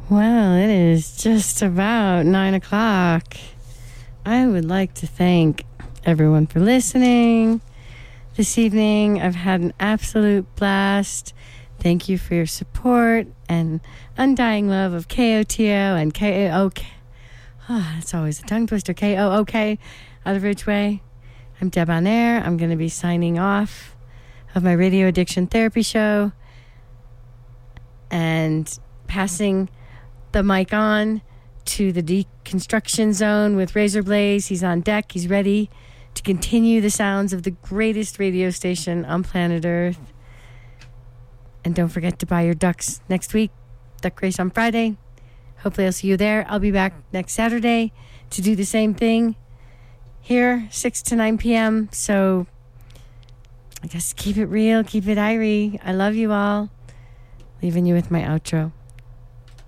Well, it is just about 9 o'clock. I would like to thank everyone for listening this evening. I've had an absolute blast. Thank you for your support and undying love of KOTO and KOOK. Oh, it's always a tongue twister. KOOK out of Ridgeway. I'm Deb on Air. I'm going to be signing off of my radio addiction therapy show and passing the mic on to the deconstruction zone with Razor Blaze. He's on deck. He's ready to continue the sounds of the greatest radio station on planet Earth. And don't forget to buy your ducks next week. Duck race on Friday. Hopefully I'll see you there. I'll be back next Saturday to do the same thing here, 6 to 9 p.m. So I guess keep it real, keep it irie. I love you all. Leaving you with my outro.